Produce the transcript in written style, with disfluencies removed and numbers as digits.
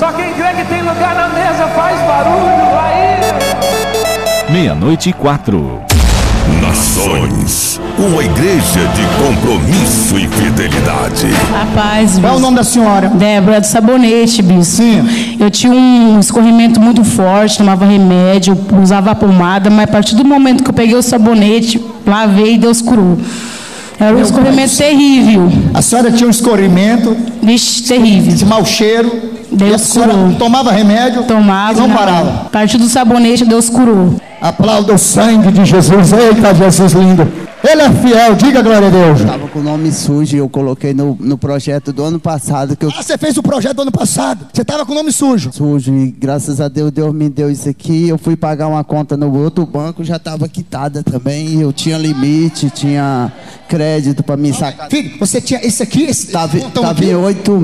Só quem crê que tem lugar na mesa faz barulho aí. 00:04. Nações, uma igreja de compromisso e fidelidade. Rapaz, bispo. Qual é o nome da senhora? Débora do Sabonete, bispo. Sim. Eu tinha um escorrimento muito forte, tomava remédio, usava a pomada, mas a partir do momento que eu peguei o sabonete, lavei e Deus curou. Era um escorrimento terrível. A senhora tinha um escorrimento, Vixe, terrível. esse mau cheiro. Deus e a senhora curou. tomava remédio Tomava. e não parava. A partir do sabonete, Deus curou. Aplauda o sangue de Jesus. Eita, Jesus lindo. Ele é fiel, diga glória a Deus. Estava com o nome sujo e eu coloquei no projeto do ano passado. Que eu... Você fez o projeto do ano passado. Você estava com o nome sujo. Sujo, e graças a Deus, Deus me deu isso aqui. Eu fui pagar uma conta no outro banco, já estava quitada também. Eu tinha limite, tinha crédito para me sacar. Filho, você tinha esse aqui? Estava aqui? em 8